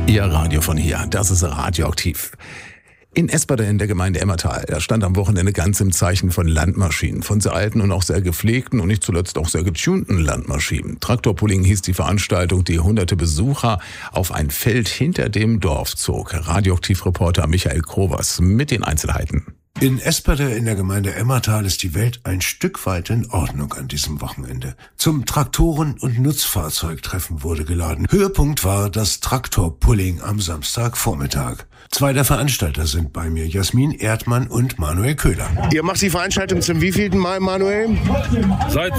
Ihr Radio von hier, das ist Radioaktiv. In Esperde in der Gemeinde Emmertal, da stand am Wochenende ganz im Zeichen von Landmaschinen. Von sehr alten und auch sehr gepflegten und nicht zuletzt auch sehr getunten Landmaschinen. Traktorpulling hieß die Veranstaltung, die hunderte Besucher auf ein Feld hinter dem Dorf zog. Radioaktiv-Reporter Michael Krovers mit den Einzelheiten. In Esperde in der Gemeinde Emmertal ist die Welt ein Stück weit in Ordnung an diesem Wochenende. Zum Traktoren- und Nutzfahrzeugtreffen wurde geladen. Höhepunkt war das Traktorpulling am Samstagvormittag. Zwei der Veranstalter sind bei mir, Jasmin Erdmann und Manuel Köhler. Ihr macht die Veranstaltung zum wievielten Mal, Manuel? Seit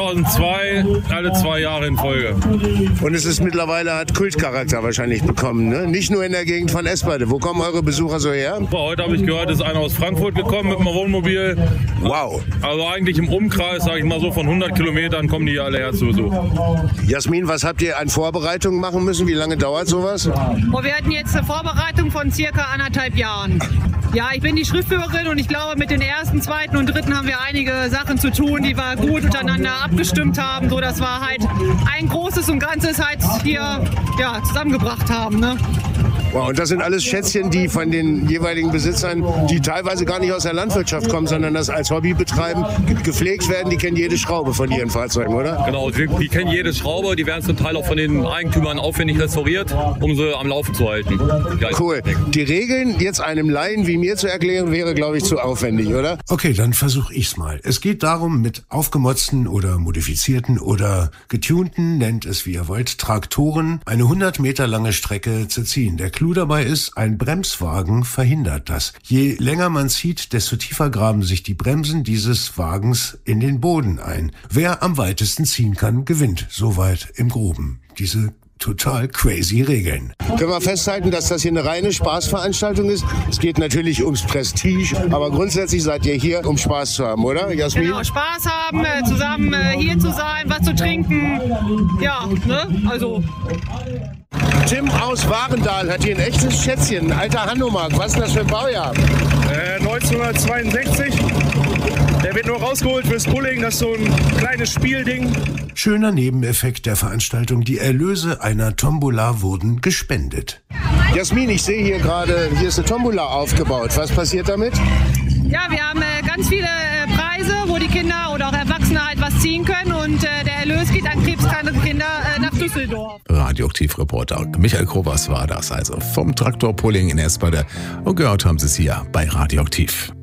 2002, alle 2 Jahre in Folge. Und es ist mittlerweile, hat Kultcharakter wahrscheinlich bekommen, ne? Nicht nur in der Gegend von Esperde. Wo kommen eure Besucher so her? Heute habe ich gehört, ist einer aus Frankfurt gekommen mit einem Wohnmobil. Wow. Also eigentlich im Umkreis, sage ich mal so, von 100 Kilometern kommen die hier alle her zu Besuch. Jasmin, was habt ihr an Vorbereitungen machen müssen? Wie lange dauert sowas? Oh, wir hatten jetzt eine Vorbereitung von circa 1,5 Jahren. Ja, ich bin die Schriftführerin und ich glaube, mit den ersten, zweiten und dritten haben wir einige Sachen zu tun, die wir gut untereinander abgestimmt haben, so dass wir halt ein Großes und Ganzes halt hier zusammengebracht haben. Ne? Wow, und das sind alles Schätzchen, die von den jeweiligen Besitzern, die teilweise gar nicht aus der Landwirtschaft kommen, sondern das als Hobby betreiben, gepflegt werden. Die kennen jede Schraube von ihren Fahrzeugen, oder? Genau, die kennen jede Schraube, die werden zum Teil auch von den Eigentümern aufwendig restauriert, um sie am Laufen zu halten. Cool. Die Regeln jetzt einem Laien wie mir zu erklären, wäre, glaube ich, zu aufwendig, oder? Okay, dann versuche ich's mal. Es geht darum, mit aufgemotzten oder modifizierten oder getunten, nennt es wie ihr wollt, Traktoren eine 100 Meter lange Strecke zu ziehen. Der Clou dabei ist, ein Bremswagen verhindert das. Je länger man zieht, desto tiefer graben sich die Bremsen dieses Wagens in den Boden ein. Wer am weitesten ziehen kann, gewinnt. Soweit im Groben. Diese total crazy Regeln. Können wir festhalten, dass das hier eine reine Spaßveranstaltung ist? Es geht natürlich ums Prestige, aber grundsätzlich seid ihr hier, um Spaß zu haben, oder, Jasmin? Genau, Spaß haben, zusammen hier zu sein, was zu trinken. Ja, ne? Also. Tim aus Warendal hat hier ein echtes Schätzchen, ein alter Hanomag. Was ist das für ein Baujahr? 1962. Der wird nur rausgeholt fürs Pulling, das ist so ein kleines Spielding. Schöner Nebeneffekt der Veranstaltung, die Erlöse einer Tombola wurden gespendet. Jasmin, ich sehe hier gerade, hier ist eine Tombola aufgebaut. Was passiert damit? Ja, wir haben ganz viele Preise, wo die Kinder oder auch Erwachsene halt was ziehen können und der Erlös geht an krebskranke Kinder nach Düsseldorf. Radioaktiv-Reporter Michael Krovers war das also vom Traktorpulling in Esperde und gehört haben Sie es hier bei Radioaktiv.